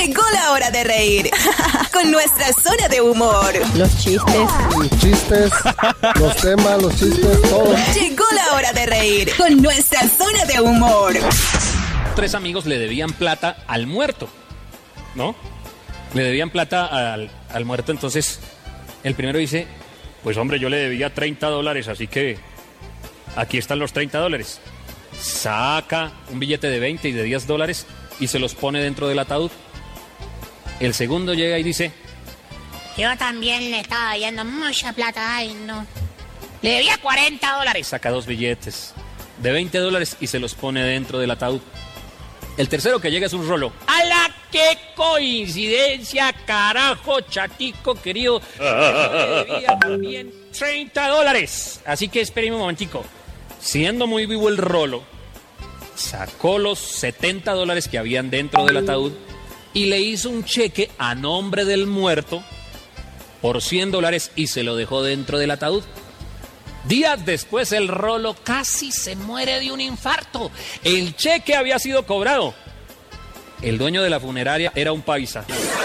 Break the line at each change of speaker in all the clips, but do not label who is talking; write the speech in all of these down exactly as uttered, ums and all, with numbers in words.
Llegó la hora de reír con nuestra zona de humor.
Los chistes.
Los chistes, los temas, los chistes, todo.
Llegó la hora de reír con nuestra zona de humor.
Tres amigos le debían plata al muerto, ¿no? Le debían plata al, al muerto, entonces el primero dice, pues hombre, yo le debía treinta dólares, así que aquí están los treinta dólares. Saca un billete de veinte y de diez dólares y se los pone dentro del ataúd. El segundo llega y dice,
yo también le estaba debiendo mucha plata, ay no. Le debía cuarenta dólares.
Saca dos billetes de veinte dólares y se los pone dentro del ataúd. El tercero que llega es un rolo. ¡Ala, qué coincidencia, carajo, chatico querido! Le debía también treinta dólares. Así que espéreme un momentico. Siendo muy vivo el rolo, sacó los setenta dólares que habían dentro del ataúd y le hizo un cheque a nombre del muerto por cien dólares y se lo dejó dentro del ataúd. Días después el rolo casi se muere de un infarto. El cheque había sido cobrado. El dueño de la funeraria era un paisa.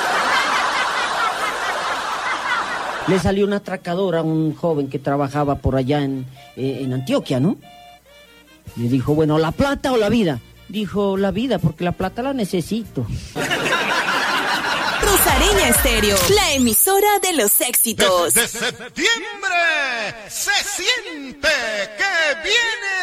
Le salió un atracador a un joven que trabajaba por allá en, eh, en Antioquia, ¿no? Le dijo, bueno, ¿la plata o la vida? Dijo, la vida, porque la plata la necesito.
Rosareña Estéreo, la emisora de los éxitos.
Desde septiembre se siente que viene